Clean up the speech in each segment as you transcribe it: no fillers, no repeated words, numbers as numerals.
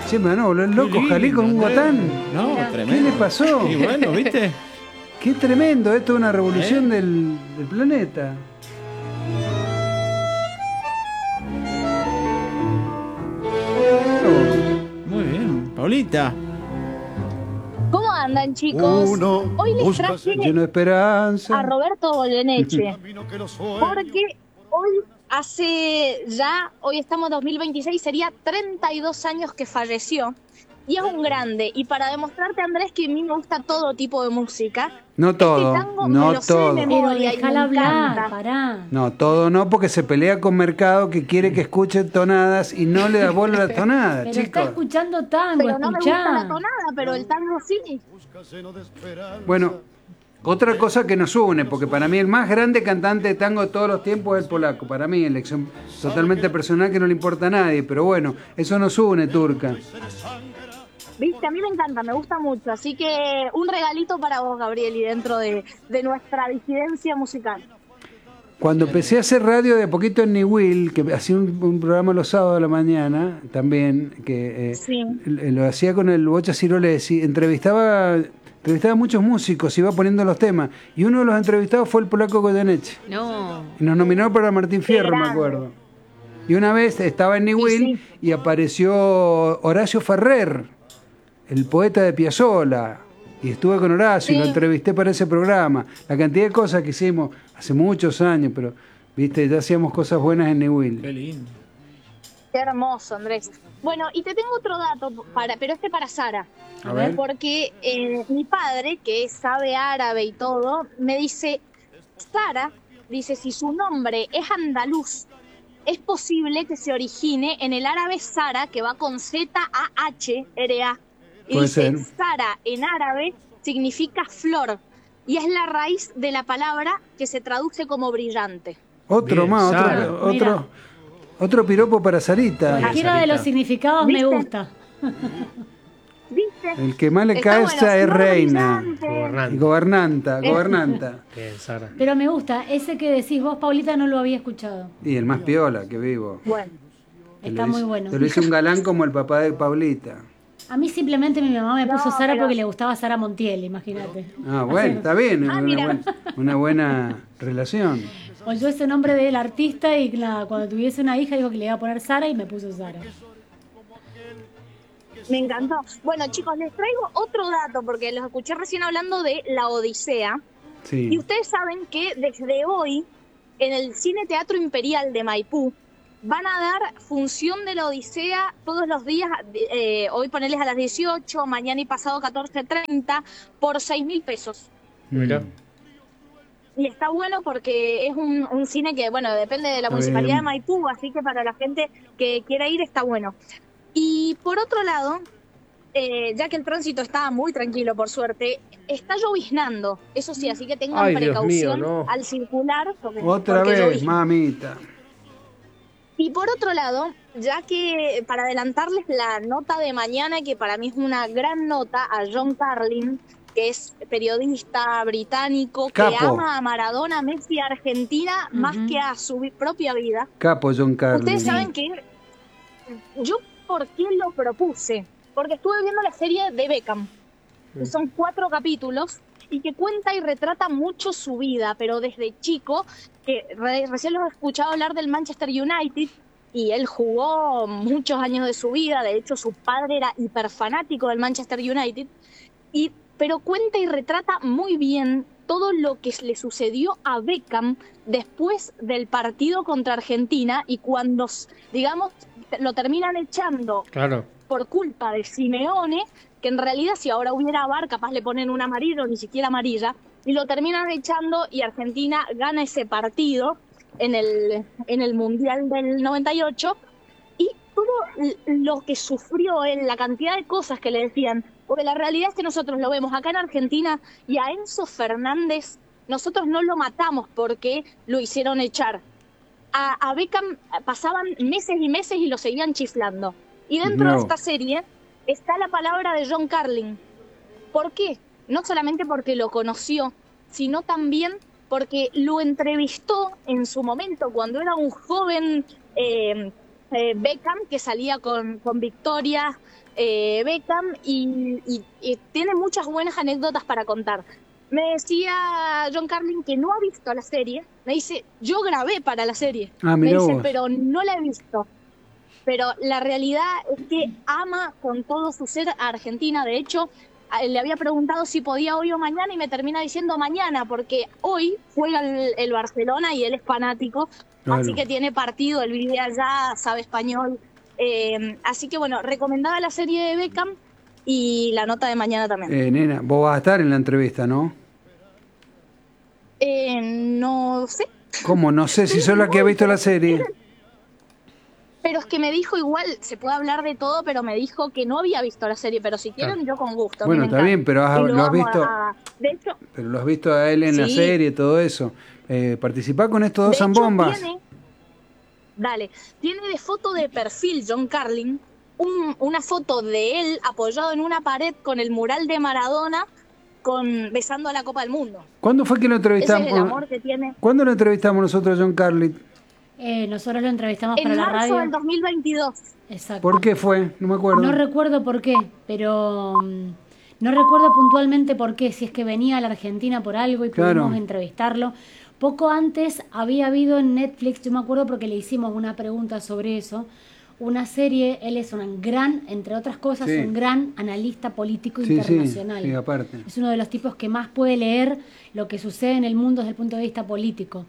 Sí, me van a volver loco, Jalí con un guatán. No, ¿Qué tremendo. le pasó? Y bueno, ¿viste? Qué tremendo, esto es una revolución del planeta. Muy bien. Paulita. ¿Cómo andan, chicos? Hoy les traje Lleno de esperanza. a Roberto Goyeneche, porque hoy estamos en 2026, sería 32 años que falleció, y es un grande. Y para demostrarte, Andrés, que a mí me gusta todo tipo de música, No todo, este tango no me lo sé de todo. memoria Pero y me déjala hablar, encanta. pará. No, todo no, porque se pelea con Mercado que quiere que escuche tonadas y no le da bola a las tonadas, Pero chicos. está escuchando tango, Pero no me gusta la escuchá. tonada, pero el tango sí. Bueno, otra cosa que nos une, porque para mí el más grande cantante de tango de todos los tiempos es el polaco. Para mí, elección totalmente personal que no le importa a nadie, pero bueno, eso nos une, Turca. Viste, a mí me encanta, me gusta mucho. Así que un regalito para vos, Gabriel, y dentro de nuestra disidencia musical. Cuando empecé a hacer radio de a poquito en Niwil, que hacía un programa los sábados a la mañana, también, que Sí. lo hacía con el Bocha Cirolesi, entrevistaba a muchos músicos, iba poniendo los temas, y uno de los entrevistados fue el polaco Goyeneche. No. Y nos nominó para Martín Fierro, me grande. acuerdo. Y una vez estaba en Niwil Sí. y apareció Horacio Ferrer, el poeta de Piazzolla. Y estuve con Horacio y lo Sí. entrevisté para ese programa. La cantidad de cosas que hicimos hace muchos años, pero viste, ya hacíamos cosas buenas en Niwil. Qué lindo. Qué hermoso, Andrés. Bueno, y te tengo otro dato, pero para Sara. A ver. Porque mi padre, que sabe árabe y todo, me dice, Sara, dice, si su nombre es andaluz, es posible que se origine en el árabe Sara, que va con Z-A-H-R-A. Y Puede dice, ser. Sara en árabe significa flor, y es la raíz de la palabra que se traduce como brillante. Otro Bien, más, Sara. otro piropo para Sarita. Cualquiera de Sarita. los significados me ¿Viste? gusta. ¿Viste? El que más le Está cae bueno, esa es flor reina. brillante. Y Gobernante. gobernanta. Bien, Sara. Pero me gusta. Ese que decís vos, Paulita, no lo había escuchado. Y el más piola que vivo. Bueno, Está muy bueno. Te lo hizo un galán como el papá de Paulita. A mí simplemente mi mamá me puso No, Sara pero- porque le gustaba Sara Montiel, imagínate. Ah, bueno, está bien. Es mira. una buena relación. Oyó ese nombre del artista y nada, cuando tuviese una hija dijo que le iba a poner Sara y me puso Sara. me encantó. Bueno, chicos, les traigo otro dato porque los escuché recién hablando de La Odisea. Y Sí. ustedes saben que desde hoy, en el Cine Teatro Imperial de Maipú, van a dar función de La Odisea todos los días, hoy ponerles a las 18, mañana y pasado 14:30, por 6.000 pesos. Mira. Y está bueno porque es un cine que, bueno, depende de la Está Municipalidad bien. de Maipú, así que para la gente que quiera ir está bueno. Y por otro lado, ya que el tránsito está muy tranquilo, por suerte, está lloviznando, eso sí, así que tengan Ay, Dios precaución mío, no. al circular. Otra porque vez, llovizna. mamita. Y por otro lado, ya que para adelantarles la nota de mañana, que para mí es una gran nota, a John Carlin, que es periodista británico, que Capo. ama a Maradona, Messi y Argentina más que a su propia vida. Capo John Carlin. Ustedes saben que yo, ¿por qué lo propuse? Porque estuve viendo la serie de Beckham, que son 4 capítulos, y que cuenta y retrata mucho su vida, pero desde chico, que recién los he escuchado hablar del Manchester United, y él jugó muchos años de su vida, de hecho su padre era hiperfanático del Manchester United, pero cuenta y retrata muy bien todo lo que le sucedió a Beckham después del partido contra Argentina, y cuando, digamos, lo terminan echando Claro. por culpa de Simeone, que en realidad si ahora hubiera VAR capaz le ponen una amarilla o ni siquiera amarilla, y lo terminan echando y Argentina gana ese partido en el Mundial del 98, y todo lo que sufrió él, la cantidad de cosas que le decían, porque la realidad es que nosotros lo vemos acá en Argentina, y a Enzo Fernández nosotros no lo matamos porque lo hicieron echar. A Beckham pasaban meses y meses y lo seguían chiflando. Y dentro de esta serie está la palabra de John Carlin. ¿Por qué? No solamente porque lo conoció, sino también porque lo entrevistó en su momento cuando era un joven Beckham, que salía con Victoria Beckham, y tiene muchas buenas anécdotas para contar. Me decía John Carlin que no ha visto la serie. Me dice, yo grabé para la serie. Ah, Me mirá dice, vos. pero no la he visto. Pero la realidad es que ama con todo su ser a Argentina. De hecho, le había preguntado si podía hoy o mañana y me termina diciendo mañana, porque hoy juega el Barcelona y él es fanático, Claro. así que tiene partido, él vive allá, sabe español. Así que bueno, recomendaba la serie de Beckham y la nota de mañana también. Nena, vos vas a estar en la entrevista, ¿no? No sé, ¿Cómo? No sé si sos la que ha visto la serie. pero es que me dijo igual, se puede hablar de todo, pero me dijo que no había visto la serie, pero si quieren yo con gusto. a mí Bueno, me está encanta. bien, pero Y lo has vamos visto. De hecho, Pero lo has visto a él en la Sí. serie, todo eso. Participá con estos dos de hecho zambombas. tiene de foto de perfil John Carlin una foto de él apoyado en una pared con el mural de Maradona besando a la Copa del Mundo. ¿Cuándo fue que lo Ese es entrevistamos? el amor que tiene. ¿Cuándo lo entrevistamos nosotros a John Carlin? Nosotros lo entrevistamos para En la marzo radio. del 2022. Exacto. ¿Por qué fue? No me acuerdo. No recuerdo por qué, pero no recuerdo puntualmente por qué, si es que venía a la Argentina por algo y Claro. pudimos entrevistarlo. Poco antes había habido en Netflix, yo me acuerdo porque le hicimos una pregunta sobre eso, una serie, él es un gran, entre otras cosas, Sí. un gran analista político Sí, internacional. sí, aparte. Es uno de los tipos que más puede leer lo que sucede en el mundo desde el punto de vista político.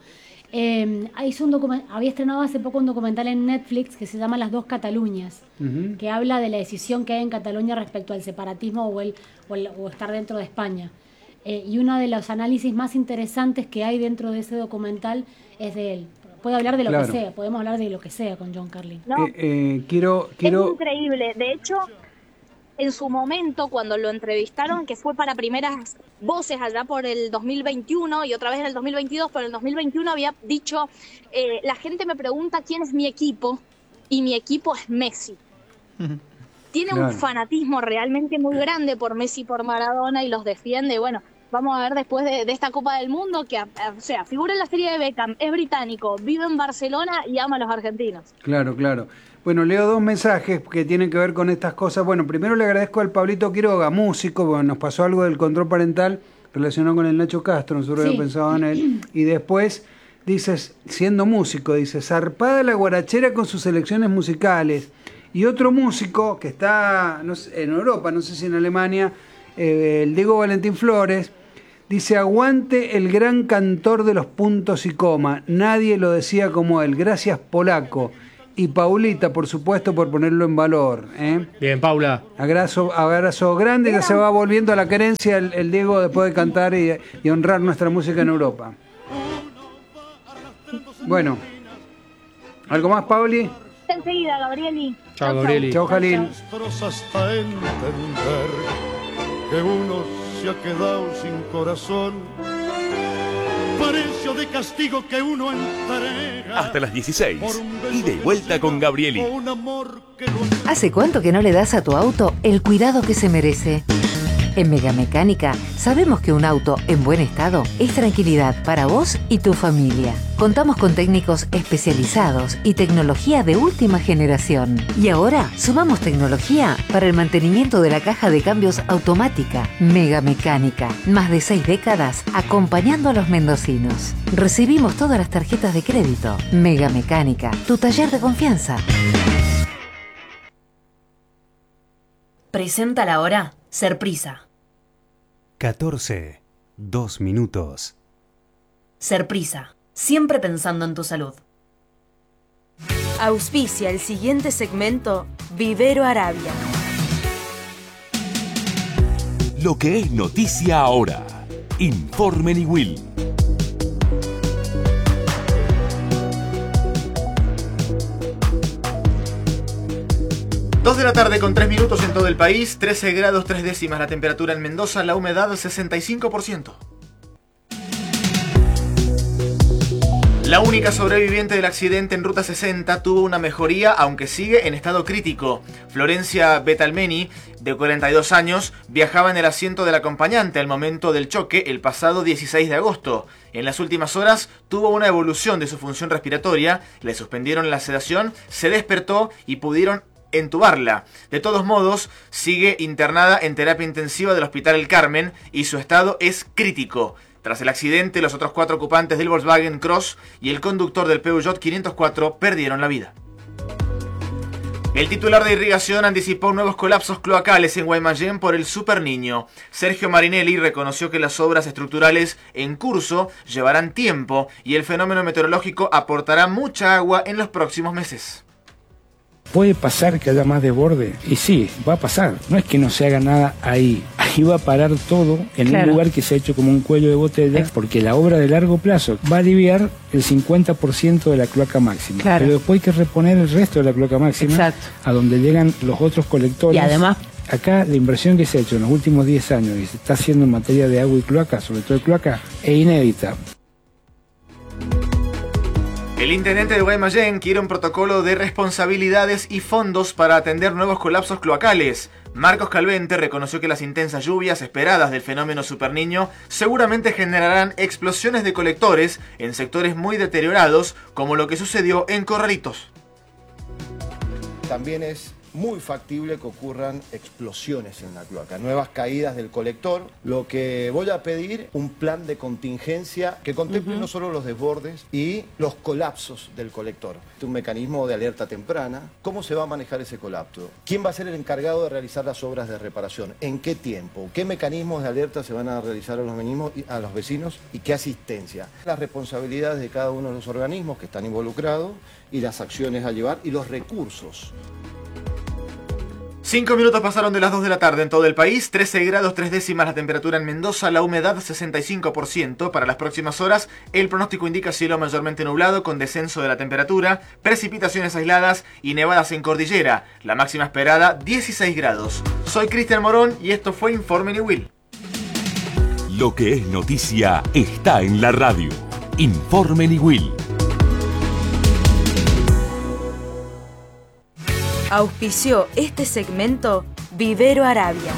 Había estrenado hace poco un documental en Netflix que se llama Las dos Cataluñas, Ujú. que habla de la decisión que hay en Cataluña respecto al separatismo o estar dentro de España. Y uno de los análisis más interesantes que hay dentro de ese documental es de él. Puede hablar de lo Claro. que sea, podemos hablar de lo que sea con John Carlin. No, Quiero. es increíble. De hecho, en su momento, cuando lo entrevistaron, que fue para primeras voces allá por el 2021 y otra vez en el 2022, pero en el 2021 había dicho, la gente me pregunta quién es mi equipo, y mi equipo es Messi. Tiene Claro. un fanatismo realmente muy grande por Messi y por Maradona y los defiende. Bueno, vamos a ver después de esta Copa del Mundo que, o sea, figura en la serie de Beckham, es británico, vive en Barcelona y ama a los argentinos. Claro, claro. Bueno, leo dos mensajes que tienen que ver con estas cosas. Bueno, primero le agradezco al Pablito Quiroga, músico, bueno, nos pasó algo del control parental relacionado con el Nacho Castro, nosotros Sí. habíamos pensado en él. Y después, dices, siendo músico, dice, zarpada la guarachera con sus selecciones musicales. Y otro músico que está no sé, en Europa, no sé si en Alemania, el Diego Valentín Flores, dice, aguante el gran cantor de los puntos y coma, nadie lo decía como él, gracias Polaco. Y Paulita, por supuesto, por ponerlo en valor. Bien, Paula. Abrazo grande, ya se va volviendo a la querencia el Diego después de cantar y honrar nuestra música en Europa. Bueno, ¿algo más, Pauli? Enseguida, Gabrieli. Chao, Gabrieli. Chao, Jalín. Maestros hasta entender que uno se ha quedado sin corazón. Precio de castigo que uno entrega. Hasta las 16. Por un beso Ida y vuelta con Gabrieli. o un amor que no ¿Hace cuánto que no le das a tu auto el cuidado que se merece? En Megamecánica sabemos que un auto en buen estado es tranquilidad para vos y tu familia. Contamos con técnicos especializados y tecnología de última generación. Y ahora sumamos tecnología para el mantenimiento de la caja de cambios automática. Megamecánica, más de 6 décadas acompañando a los mendocinos. Recibimos todas las tarjetas de crédito. Megamecánica, tu taller de confianza. Presenta la hora Serprisa. 14, 2 minutos. Serprisa, siempre pensando en tu salud. Auspicia el siguiente segmento Vivero Arabia. Lo que es noticia ahora. Informen y Will. Dos de la tarde con 3 minutos en todo el país, 13 grados 3 décimas la temperatura en Mendoza, la humedad 65%. La única sobreviviente del accidente en Ruta 60 tuvo una mejoría, aunque sigue en estado crítico. Florencia Betalmeni, de 42 años, viajaba en el asiento del acompañante al momento del choque el pasado 16 de agosto. En las últimas horas tuvo una evolución de su función respiratoria, le suspendieron la sedación, se despertó y pudieron entubarla. De todos modos, sigue internada en terapia intensiva del Hospital El Carmen y su estado es crítico. Tras el accidente, los otros 4 ocupantes del Volkswagen Cross y el conductor del Peugeot 504 perdieron la vida. El titular de Irrigación anticipó nuevos colapsos cloacales en Guaymallén por el Super Niño. Sergio Marinelli reconoció que las obras estructurales en curso llevarán tiempo y el fenómeno meteorológico aportará mucha agua en los próximos meses. ¿Puede pasar que haya más desborde? Y sí, va a pasar. No es que no se haga nada ahí. Ahí va a parar todo en un lugar que se ha hecho como un cuello de botella, porque la obra de largo plazo va a aliviar el 50% de la cloaca máxima. Pero después hay que reponer el resto de la cloaca máxima a donde llegan los otros colectores. Y además, acá la inversión que se ha hecho en los últimos 10 años y se está haciendo en materia de agua y cloaca, sobre todo de cloaca, es inédita. El intendente de Guaymallén quiere un protocolo de responsabilidades y fondos para atender nuevos colapsos cloacales. Marcos Calvente reconoció que las intensas lluvias esperadas del fenómeno Super Niño seguramente generarán explosiones de colectores en sectores muy deteriorados, como lo que sucedió en Corralitos. También es muy factible que ocurran explosiones en la cloaca, nuevas caídas del colector. Lo que voy a pedir, un plan de contingencia que contemple no solo los desbordes y los colapsos del colector. Un mecanismo de alerta temprana. ¿Cómo se va a manejar ese colapso? ¿Quién va a ser el encargado de realizar las obras de reparación? ¿En qué tiempo? ¿Qué mecanismos de alerta se van a realizar a los vecinos y qué asistencia? Las responsabilidades de cada uno de los organismos que están involucrados y las acciones a llevar y los recursos. 5 minutos pasaron de las 2 de la tarde en todo el país, 13 grados 3 décimas la temperatura en Mendoza, la humedad 65%. Para las próximas horas, el pronóstico indica cielo mayormente nublado con descenso de la temperatura, precipitaciones aisladas y nevadas en cordillera. La máxima esperada 16 grados. Soy Cristian Morón y esto fue Informe Niwil. Lo que es noticia está en la radio. Informe Niwil. Auspició este segmento Vivero Arabia.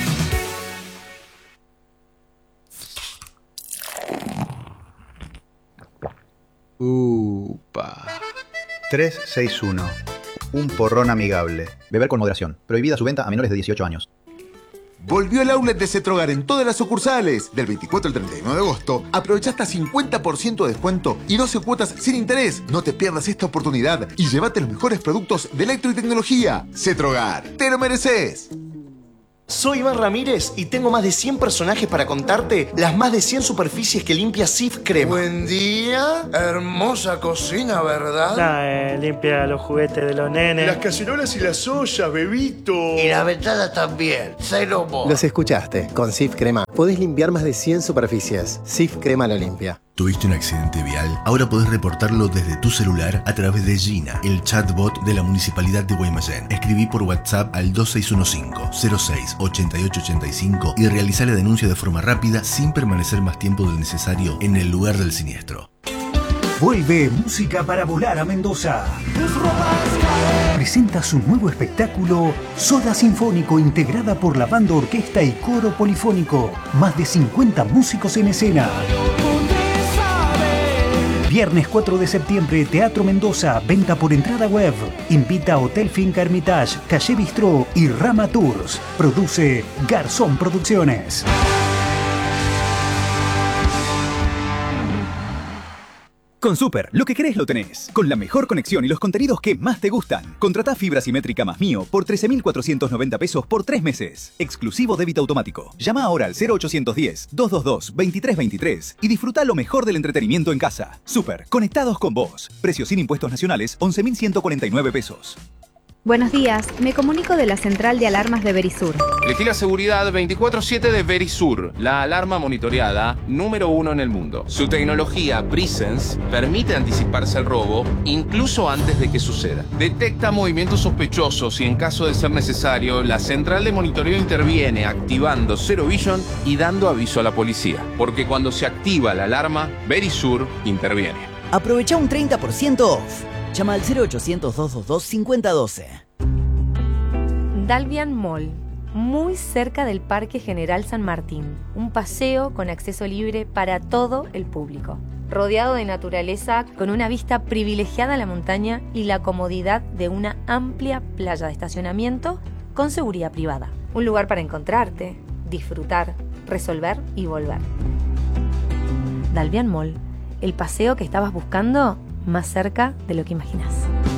Upa. 361. Un porrón amigable. Beber con moderación. Prohibida su venta a menores de 18 años. Volvió el outlet de Cetrogar en todas las sucursales. Del 24 al 31 de agosto, aprovecha hasta 50% de descuento y 12 cuotas sin interés. No te pierdas esta oportunidad y llévate los mejores productos de electro y tecnología. Cetrogar, te lo mereces. Soy Iván Ramírez y tengo más de 100 personajes para contarte las más de 100 superficies que limpia Cif Crema. Buen día, hermosa cocina, ¿verdad? Limpia los juguetes de los nenes. Las cacerolas y las ollas, bebito. Y la ventana también, cero mo. Los escuchaste, con Cif Crema podés limpiar más de 100 superficies. Cif Crema lo limpia. ¿Tuviste un accidente vial? Ahora podés reportarlo desde tu celular a través de Gina, el chatbot de la Municipalidad de Guaymallén. Escribí por WhatsApp al 2615-06-8885 y realizá la denuncia de forma rápida sin permanecer más tiempo del necesario en el lugar del siniestro. Vuelve Música para Volar a Mendoza. Presenta su nuevo espectáculo Soda Sinfónico, integrada por la banda, orquesta y coro polifónico. Más de 50 músicos en escena. Viernes 4 de septiembre, Teatro Mendoza, venta por entrada web. Invita a Hotel Finca Hermitage, Calle Bistró y Rama Tours. Produce Garzón Producciones. Con Super, lo que querés lo tenés. Con la mejor conexión y los contenidos que más te gustan. Contratá fibra simétrica más Mío por 13.490 pesos por 3 meses. Exclusivo débito automático. Llama ahora al 0810-222-2323 y disfruta lo mejor del entretenimiento en casa. Super, conectados con vos. Precio sin impuestos nacionales, 11.149 pesos. Buenos días, me comunico de la central de alarmas de Verisur. Elegí la seguridad 24/7 de Verisur, la alarma monitoreada número 1 en el mundo. Su tecnología Presence permite anticiparse al robo incluso antes de que suceda. Detecta movimientos sospechosos y en caso de ser necesario, la central de monitoreo interviene activando Zero Vision y dando aviso a la policía. Porque cuando se activa la alarma, Verisur interviene. Aprovecha un 30% off. Llama al 0800-222-5012. Dalvian Mall, muy cerca del Parque General San Martín. Un paseo con acceso libre para todo el público. Rodeado de naturaleza, con una vista privilegiada a la montaña y la comodidad de una amplia playa de estacionamiento con seguridad privada. Un lugar para encontrarte, disfrutar, resolver y volver. Dalvian Mall, el paseo que estabas buscando más cerca de lo que imaginas.